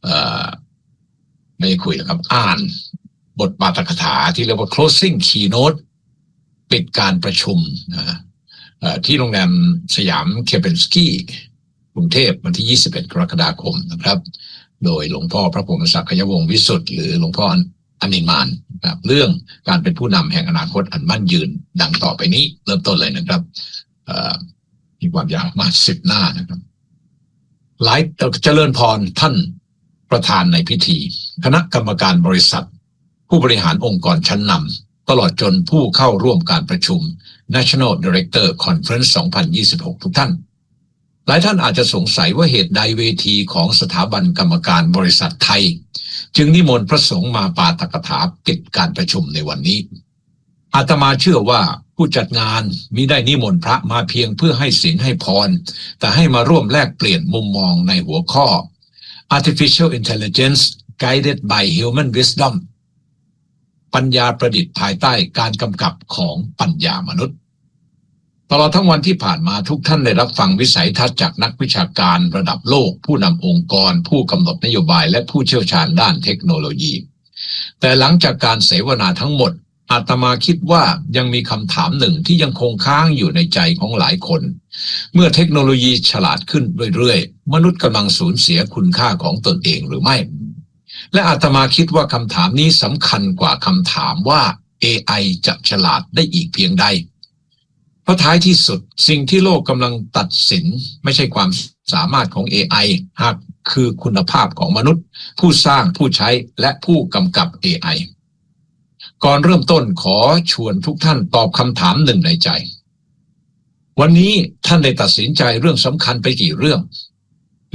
ไม่คุยนะครับอ่านบทปาฐกถาที่เรียกว่า closing keynote ปิดการประชุมที่โรงแรมสยามเคเปนสกี้กรุงเทพวันที่21 กรกฎาคมนะครับโดยหลวงพ่อพระพรหมศักยวงศ์วิสุทธิ์หรือหลวงพ่ออนิมานนะครับเรื่องการเป็นผู้นำแห่งอนาคตอันมั่นยืนดังต่อไปนี้เริ่มต้นเลยนะครับมีความยาวมาก10 หน้านะครับหลายเจริญพรท่านประธานในพิธีคณะกรรมการบริษัทผู้บริหารองค์กรชั้นนำตลอดจนผู้เข้าร่วมการประชุม National Director Conference 2026 ทุกท่านหลายท่านอาจจะสงสัยว่าเหตุใดเวทีของสถาบันกรรมการบริษัทไทยจึงนิมนต์พระสงฆ์มาปาฐกถาปิดการประชุมในวันนี้อาตมาเชื่อว่าผู้จัดงานมิได้นิมนต์พระมาเพียงเพื่อให้ศีลให้พรแต่ให้มาร่วมแลกเปลี่ยนมุมมองในหัวข้อ Artificial Intelligence Guided by Human Wisdom ปัญญาประดิษฐ์ภายใต้การกำกับของปัญญามนุษย์ตลอดทั้งวันที่ผ่านมาทุกท่านได้รับฟังวิสัยทัศน์จากนักวิชาการระดับโลกผู้นำองค์กรผู้กำหนดนโยบายและผู้เชี่ยวชาญด้านเทคโนโลยีแต่หลังจากการเสวนาทั้งหมดอาตมาคิดว่ายังมีคำถามหนึ่งที่ยังคงค้างอยู่ในใจของหลายคนเมื่อเทคโนโลยีฉลาดขึ้นเรื่อยๆมนุษย์กำลังสูญเสียคุณค่าของตนเองหรือไม่และอาตมาคิดว่าคำถามนี้สำคัญกว่าคำถามว่า AI จะฉลาดได้อีกเพียงใดเพราะท้ายที่สุดสิ่งที่โลกกำลังตัดสินไม่ใช่ความสามารถของ AI หากคือคุณภาพของมนุษย์ผู้สร้างผู้ใช้และผู้กำกับ AI ก่อนเริ่มต้นขอชวนทุกท่านตอบคำถามหนึ่งในใจวันนี้ท่านได้ตัดสินใจเรื่องสำคัญไปกี่เรื่อง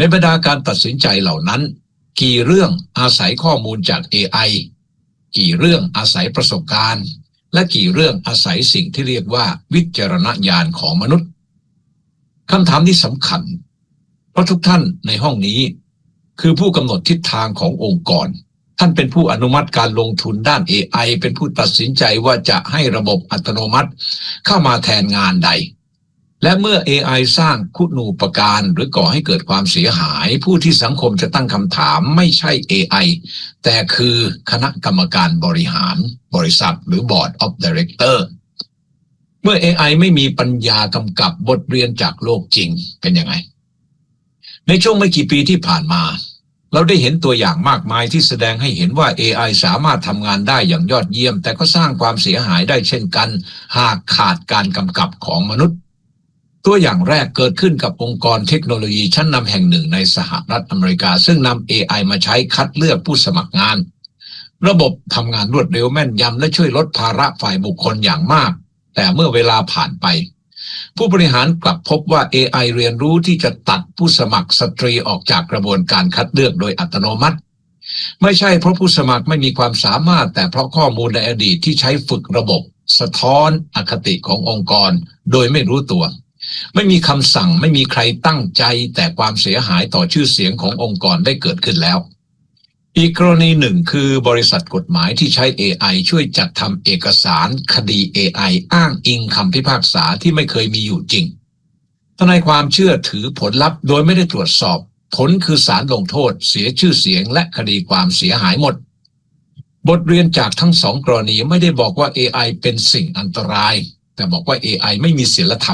ในบรรดาการตัดสินใจเหล่านั้นกี่เรื่องอาศัยข้อมูลจาก AI กี่เรื่องอาศัยประสบการณ์และกี่เรื่องอาศัยสิ่งที่เรียกว่าวิจารณญาณของมนุษย์คำถามนี้สำคัญเพราะทุกท่านในห้องนี้คือผู้กำหนดทิศทางขององค์กรท่านเป็นผู้อนุมัติการลงทุนด้าน AI เป็นผู้ตัดสินใจว่าจะให้ระบบอัตโนมัติเข้ามาแทนงานใดและเมื่อ AI สร้างคุณูปการหรือก่อให้เกิดความเสียหายผู้ที่สังคมจะตั้งคำถามไม่ใช่ AI แต่คือคณะกรรมการบริหารบริษัทหรือ Board of Director เมื่อ AI ไม่มีปัญญากำกับบทเรียนจากโลกจริงเป็นยังไงในช่วงไม่กี่ปีที่ผ่านมาเราได้เห็นตัวอย่างมากมายที่แสดงให้เห็นว่า AI สามารถทำงานได้อย่างยอดเยี่ยมแต่ก็สร้างความเสียหายได้เช่นกันหากขาดการกำกับของมนุษย์ตัวอย่างแรกเกิดขึ้นกับองค์กรเทคโนโลยีชั้นนำแห่งหนึ่งในสหรัฐอเมริกาซึ่งนำ AI มาใช้คัดเลือกผู้สมัครงานระบบทำงานรวดเร็วแม่นยำและช่วยลดภาระฝ่ายบุคคลอย่างมากแต่เมื่อเวลาผ่านไปผู้บริหารกลับพบว่า AI เรียนรู้ที่จะตัดผู้สมัครสตรีออกจากกระบวนการคัดเลือกโดยอัตโนมัติไม่ใช่เพราะผู้สมัครไม่มีความสามารถแต่เพราะข้อมูลในอดีตที่ใช้ฝึกระบบสะท้อนอคติขององค์กรโดยไม่รู้ตัวไม่มีคำสั่งไม่มีใครตั้งใจแต่ความเสียหายต่อชื่อเสียงขององค์กรได้เกิดขึ้นแล้วอีกกรณีหนึ่งคือบริษัทกฎหมายที่ใช้ AI ช่วยจัดทำเอกสารคดี AI อ้างอิงคำพิพากษาที่ไม่เคยมีอยู่จริงทนายความเชื่อถือผลลัพธ์โดยไม่ได้ตรวจสอบผลคือศาลลงโทษเสียชื่อเสียงและคดีความเสียหายหมดบทเรียนจากทั้งสองกรณีไม่ได้บอกว่า AI เป็นสิ่งอันตรายแต่บอกว่า AI ไม่มีศีลธรรม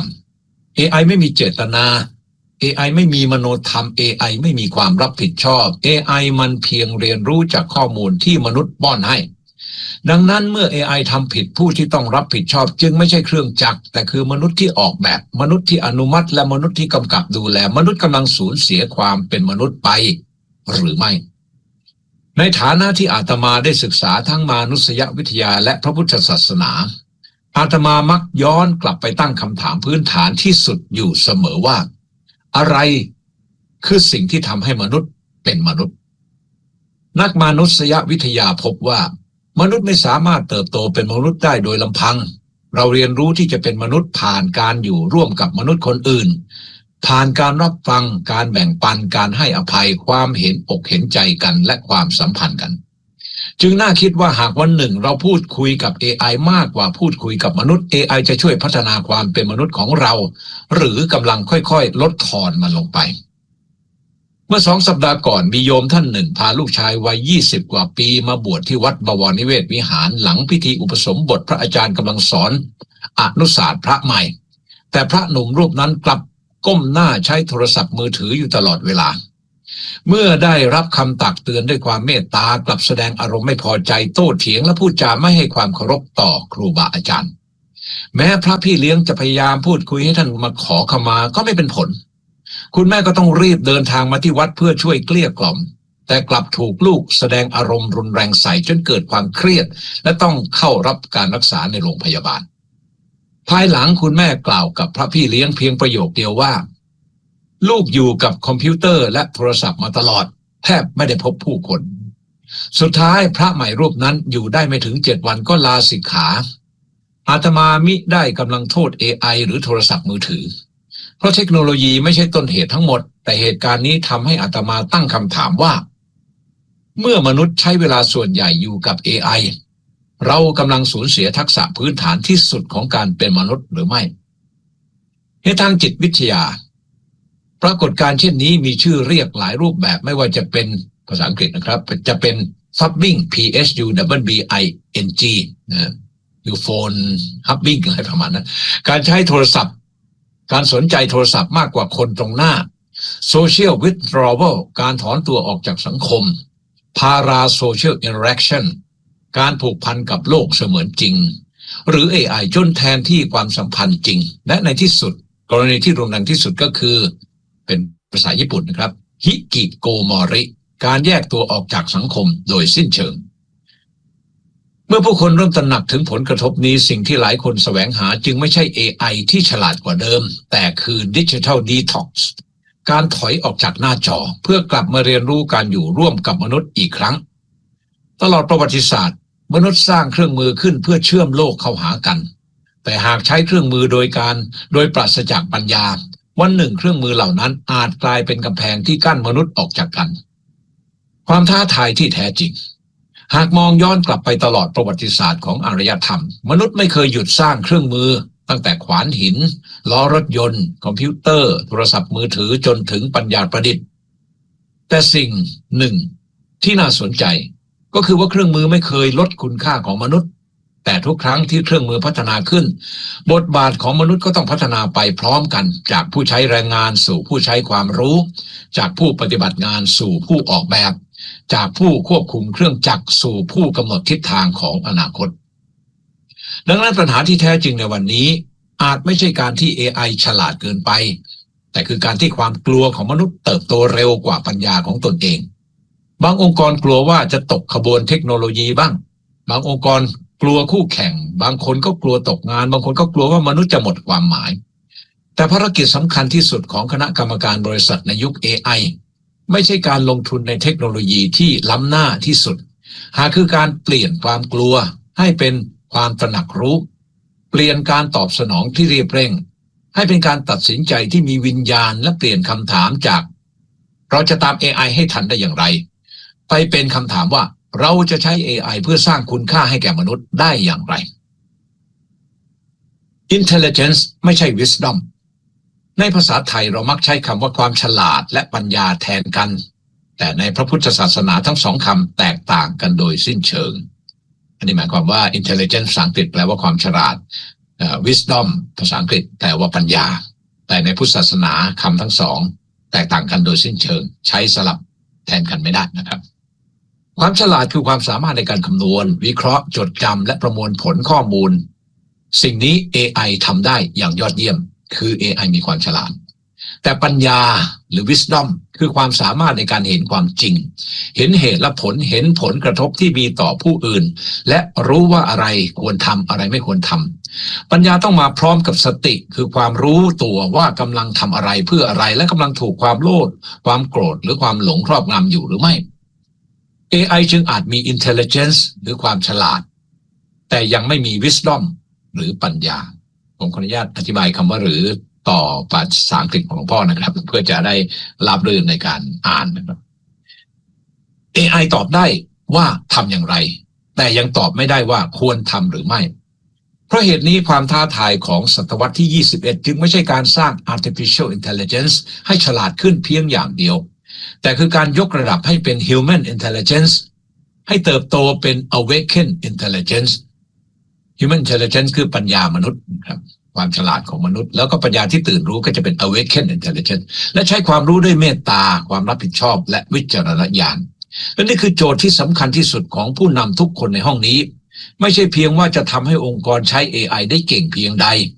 AI ไม่มีเจตนา AI ไม่มีมโนธรรม AI ไม่มีความรับผิดชอบ AI มันเพียงเรียนรู้จากข้อมูลที่มนุษย์ป้อนให้ดังนั้นเมื่อ AI ทำผิดผู้ที่ต้องรับผิดชอบจึงไม่ใช่เครื่องจักรแต่คือมนุษย์ที่ออกแบบมนุษย์ที่อนุมัติและมนุษย์ที่กำกับดูแลมนุษย์กำลังสูญเสียความเป็นมนุษย์ไปหรือไม่ในฐานะที่อาตมาได้ศึกษาทั้งมนุษยวิทยาและพระพุทธศาสนาอาตมามักย้อนกลับไปตั้งคำถามพื้นฐานที่สุดอยู่เสมอว่าอะไรคือสิ่งที่ทำให้มนุษย์เป็นมนุษย์นักมนุษยวิทยาพบว่ามนุษย์ไม่สามารถเติบโตเป็นมนุษย์ได้โดยลำพังเราเรียนรู้ที่จะเป็นมนุษย์ผ่านการอยู่ร่วมกับมนุษย์คนอื่นผ่านการรับฟังการแบ่งปันการให้อภัยความเห็นอกเห็นใจกันและความสัมพันธ์กันจึงน่าคิดว่าหากวันหนึ่งเราพูดคุยกับ AI มากกว่าพูดคุยกับมนุษย์ AI จะช่วยพัฒนาความเป็นมนุษย์ของเราหรือกำลังค่อยๆลดทอนมันลงไปเมื่อ2 สัปดาห์ก่อนมีโยมท่านหนึ่งพาลูกชายวัย20 กว่าปีมาบวชที่วัดบวรนิเวศวิหารหลังพิธีอุปสมบทพระอาจารย์กำลังสอนอนุศาสตร์พระใหม่แต่พระหนุ่มรูปนั้นกลับก้มหน้าใช้โทรศัพท์มือถืออยู่ตลอดเวลาเมื่อได้รับคำตักเตือนด้วยความเมตตากลับแสดงอารมณ์ไม่พอใจโต้เถียงและพูดจาไม่ให้ความเคารพต่อครูบาอาจารย์แม้พระพี่เลี้ยงจะพยายามพูดคุยให้ท่านมาขอขมาก็ไม่เป็นผลคุณแม่ก็ต้องรีบเดินทางมาที่วัดเพื่อช่วยเกลี้ยกล่อมแต่กลับถูกลูกแสดงอารมณ์รุนแรงใส่จนเกิดความเครียดและต้องเข้ารับการรักษาในโรงพยาบาลภายหลังคุณแม่กล่าวกับพระพี่เลี้ยงเพียงประโยคเดียวว่าลูกอยู่กับคอมพิวเตอร์และโทรศัพท์มาตลอดแทบไม่ได้พบผู้คนสุดท้ายพระใหม่รูปนั้นอยู่ได้ไม่ถึง7 วันก็ลาสิกขาอาตมามิได้กำลังโทษ AI หรือโทรศัพท์มือถือเพราะเทคโนโลยีไม่ใช่ต้นเหตุทั้งหมดแต่เหตุการณ์นี้ทำให้อาตมาตั้งคำถามว่าเมื่อมนุษย์ใช้เวลาส่วนใหญ่อยู่กับ AI เรากำลังสูญเสียทักษะพื้นฐานที่สุดของการเป็นมนุษย์หรือไม่ในทางจิตวิทยาปรากฏการณ์เช่นนี้มีชื่อเรียกหลายรูปแบบไม่ว่าจะเป็นภาษาอังกฤษนะครับจะเป็น Hubbing PHUBBING นะหรือ Phone Hubbing อะไรประมาณนั้นการใช้โทรศัพท์การสนใจโทรศัพท์มากกว่าคนตรงหน้า Social Withdrawal การถอนตัวออกจากสังคม Parasocial Interaction การผูกพันกับโลกเสมือนจริงหรือ AI จนแทนที่ความสัมพันธ์จริงและในที่สุดกรณีที่รุนแรงที่สุดก็คือเป็นภาษาญี่ปุ่นนะครับฮิกิโกโมริการแยกตัวออกจากสังคมโดยสิ้นเชิงเมื่อผู้คนเริ่มตระหนักถึงผลกระทบนี้สิ่งที่หลายคนแสวงหาจึงไม่ใช่ AI ที่ฉลาดกว่าเดิมแต่คือ Digital Detox การถอยออกจากหน้าจอเพื่อกลับมาเรียนรู้การอยู่ร่วมกับมนุษย์อีกครั้งตลอดประวัติศาสตร์มนุษย์สร้างเครื่องมือขึ้นเพื่อเชื่อมโลกเข้าหากันแต่หากใช้เครื่องมือโดยปราศจากปัญญาวันหนึ่งเครื่องมือเหล่านั้นอาจกลายเป็นกำแพงที่กั้นมนุษย์ออกจากกันความท้าทายที่แท้จริงหากมองย้อนกลับไปตลอดประวัติศาสตร์ของอารยธรรมมนุษย์ไม่เคยหยุดสร้างเครื่องมือตั้งแต่ขวานหินล้อรถยนต์คอมพิวเตอร์โทรศัพท์มือถือจนถึงปัญญาประดิษฐ์แต่สิ่งหนึ่งที่น่าสนใจก็คือว่าเครื่องมือไม่เคยลดคุณค่าของมนุษย์แต่ทุกครั้งที่เครื่องมือพัฒนาขึ้นบทบาทของมนุษย์ก็ต้องพัฒนาไปพร้อมกันจากผู้ใช้แรงงานสู่ผู้ใช้ความรู้จากผู้ปฏิบัติงานสู่ผู้ออกแบบจากผู้ควบคุมเครื่องจักรสู่ผู้กำหนดทิศทางของอนาคตดังนั้นปัญหาที่แท้จริงในวันนี้อาจไม่ใช่การที่ AI ฉลาดเกินไปแต่คือการที่ความกลัวของมนุษย์เติบโตเร็วกว่าปัญญาของตนเองบางองค์กรกลัวว่าจะตกขบวนเทคโนโลยีบ้างบางองค์กรกลัวคู่แข่งบางคนก็กลัวตกงานบางคนก็กลัวว่ามนุษย์จะหมดความหมายแต่ภารกิจสำคัญที่สุดของคณะกรรมการบริษัทในยุค AI ไม่ใช่การลงทุนในเทคโนโลยีที่ล้ำหน้าที่สุดหากคือการเปลี่ยนความกลัวให้เป็นความตระหนักรู้เปลี่ยนการตอบสนองที่รีบเร่งให้เป็นการตัดสินใจที่มีวิญญาณและเปลี่ยนคำถามจากเราจะตาม AI ให้ทันได้อย่างไรไปเป็นคำถามว่าเราจะใช้ AI เพื่อสร้างคุณค่าให้แก่มนุษย์ได้อย่างไร Intelligence ไม่ใช่ Wisdom ในภาษาไทยเรามักใช้คำว่าความฉลาดและปัญญาแทนกันแต่ในพระพุทธศาสนาทั้งสองคำแตกต่างกันโดยสิ้นเชิงอันนี้หมายความว่า Intelligence ภาษาอังกฤษแปลว่าความฉลาดWisdom ภาษาอังกฤษแปลว่าปัญญาแต่ในพุทธศาสนาคำทั้งสองแตกต่างกันโดยสิ้นเชิงใช้สลับแทนกันไม่ได้นะครับความฉลาดคือความสามารถในการคำนวณวิเคราะห์จดจำและประมวลผลข้อมูลสิ่งนี้ AI ทำได้อย่างยอดเยี่ยมคือ AI มีความฉลาดแต่ปัญญาหรือ Wisdom คือความสามารถในการเห็นความจริงเห็นเหตุและผลเห็นผลกระทบที่มีต่อผู้อื่นและรู้ว่าอะไรควรทำอะไรไม่ควรทำปัญญาต้องมาพร้อมกับสติคือความรู้ตัวว่ากำลังทำอะไรเพื่ออะไรและกำลังถูกความโลภความโกรธหรือความหลงครอบงำอยู่หรือไม่ AI จึงอาจมี intelligence หรือความฉลาดแต่ยังไม่มี wisdom หรือปัญญาผมขออนุญาตอธิบายคำว่าหรือต่อภาษาอังกฤษของหลวงพ่อนะครับเพื่อจะได้ราบรื่นในการอ่านนะครับ AI ตอบได้ว่าทำอย่างไรแต่ยังตอบไม่ได้ว่าควรทำหรือไม่เพราะเหตุนี้ความท้าทายของศตวรรษที่21จึงไม่ใช่การสร้าง artificial intelligence ให้ฉลาดขึ้นเพียงอย่างเดียวแต่คือการยกระดับให้เป็น human intelligence ให้เติบโตเป็น awakened intelligence human intelligence คือปัญญามนุษย์ครับความฉลาดของมนุษย์แล้วก็ปัญญาที่ตื่นรู้ก็จะเป็น awakened intelligence และใช้ความรู้ด้วยเมตตาความรับผิดชอบและวิจารณญาณและนี่คือโจทย์ที่สำคัญที่สุดของผู้นำทุกคนในห้องนี้ไม่ใช่เพียงว่าจะทำให้องค์กรใช้ AI ได้เก่งเพียงใด